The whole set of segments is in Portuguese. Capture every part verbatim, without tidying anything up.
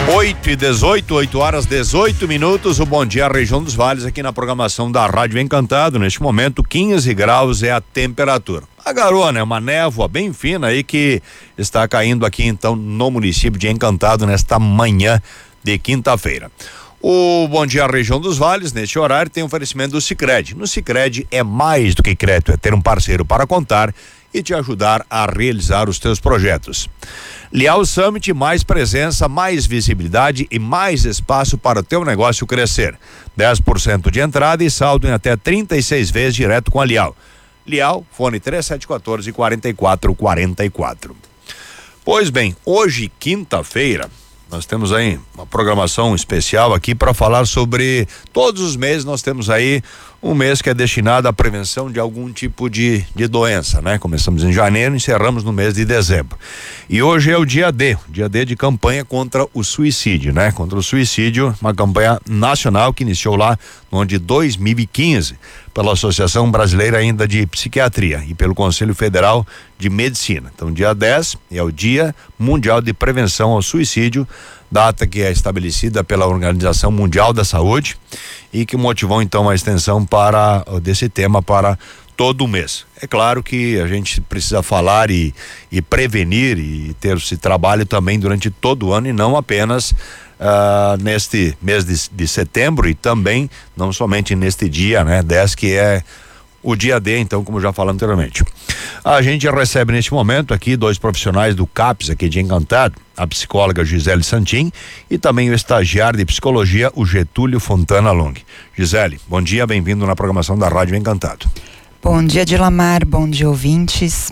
oito e dezoito, oito horas dezoito minutos, o Bom Dia Região dos Vales aqui na programação da Rádio Encantado. Neste momento, quinze graus é a temperatura. A garoa, né? Uma névoa bem fina aí que está caindo aqui então no município de Encantado nesta manhã de quinta-feira. O Bom Dia Região dos Vales, neste horário, tem oferecimento do Sicredi. No Sicredi é mais do que crédito, é ter um parceiro para contar e te ajudar a realizar os teus projetos. Leal Summit, mais presença, mais visibilidade e mais espaço para o teu negócio crescer. dez por cento de entrada e saldo em até trinta e seis vezes direto com a Leal. Leal, fone três sete um quatro, quatro quatro quatro quatro. Pois bem, hoje, quinta-feira, nós temos aí uma programação especial aqui para falar sobre, todos os meses nós temos aí um mês que é destinado à prevenção de algum tipo de, de doença, né? Começamos em janeiro, encerramos no mês de dezembro. E hoje é o dia D, dia D de campanha contra o suicídio, né? Contra o suicídio, uma campanha nacional que iniciou lá no ano de dois mil e quinze, pela Associação Brasileira ainda de Psiquiatria e pelo Conselho Federal de Medicina. Então, dia dez é o Dia Mundial de Prevenção ao Suicídio, data que é estabelecida pela Organização Mundial da Saúde e que motivou então a extensão para desse tema para todo o mês. É claro que a gente precisa falar e, e prevenir e ter esse trabalho também durante todo o ano e não apenas uh, neste mês de, de setembro e também não somente neste dia, né, dez, que é o dia D, então, como já falamos anteriormente. A gente recebe neste momento aqui dois profissionais do CAPS aqui de Encantado, a psicóloga Gisele Santin e também o estagiário de psicologia, o Getúlio Fontana Long. Gisele, bom dia, bem-vindo na programação da Rádio Encantado. Bom dia, Dilamar, bom dia, ouvintes.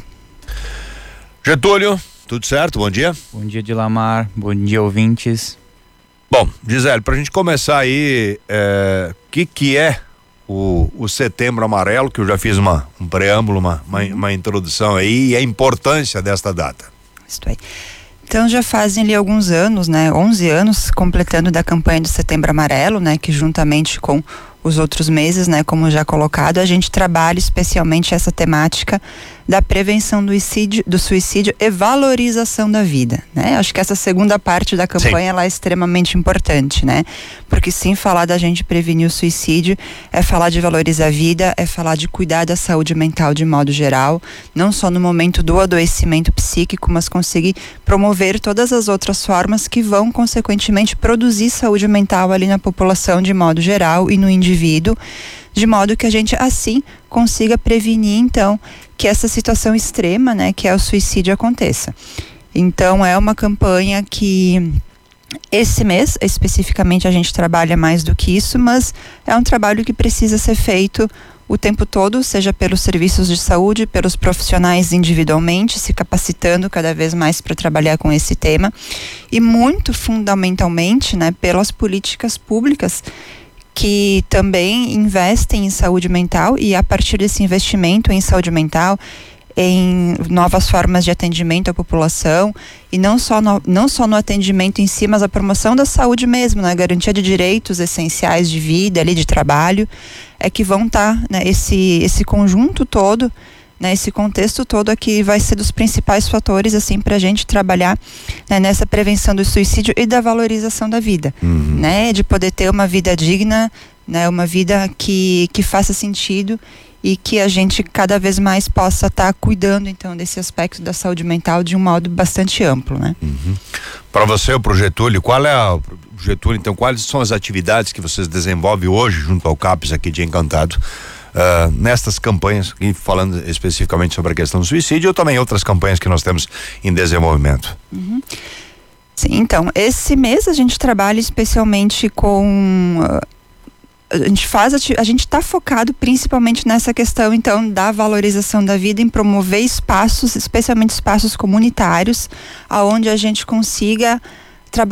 Getúlio, tudo certo? Bom dia. Bom dia, Dilamar, bom dia, ouvintes. Bom, Gisele, pra gente começar aí, o é, que que é O, o Setembro Amarelo, que eu já fiz uma, um preâmbulo, uma, uma, uma introdução aí, e a importância desta data. Isso aí. Então já fazem ali alguns anos, né, onze anos completando da campanha do Setembro Amarelo, né, que juntamente com os outros meses, né, como já colocado, a gente trabalha especialmente essa temática da prevenção do suicídio, do suicídio e valorização da vida, né? Acho que essa segunda parte da campanha, ela é extremamente importante, né? Porque sim, falar da gente prevenir o suicídio é falar de valorizar a vida, é falar de cuidar da saúde mental de modo geral, não só no momento do adoecimento psíquico, mas conseguir promover todas as outras formas que vão consequentemente produzir saúde mental ali na população de modo geral e no indivíduo, de modo que a gente assim consiga prevenir então que essa situação extrema, né, que é o suicídio, aconteça. Então é uma campanha que esse mês especificamente a gente trabalha mais do que isso, mas é um trabalho que precisa ser feito o tempo todo, seja pelos serviços de saúde, pelos profissionais individualmente, se capacitando cada vez mais para trabalhar com esse tema e muito fundamentalmente, né, pelas políticas públicas que também investem em saúde mental e a partir desse investimento em saúde mental, em novas formas de atendimento à população e não só no, não só no atendimento em si, mas a promoção da saúde mesmo, né? Garantia de direitos essenciais de vida, ali, de trabalho, é que vão estar, tá, né, esse, esse conjunto todo, né, esse contexto todo aqui vai ser dos principais fatores assim para a gente trabalhar, né, nessa prevenção do suicídio e da valorização da vida, uhum. né, de poder ter uma vida digna, né, uma vida que, que faça sentido e que a gente cada vez mais possa estar tá cuidando então desse aspecto da saúde mental de um modo bastante amplo, né? Uhum. Para você ou para o Getúlio, qual é a Getúlio, então quais são as atividades que vocês desenvolvem hoje junto ao CAPS aqui de Encantado? Uh, nestas campanhas, falando especificamente sobre a questão do suicídio ou também outras campanhas que nós temos em desenvolvimento. Uhum. Sim, então, esse mês a gente trabalha especialmente com... Uh, a gente faz, a gente está focado principalmente nessa questão, então, da valorização da vida, em promover espaços, especialmente espaços comunitários, aonde a gente consiga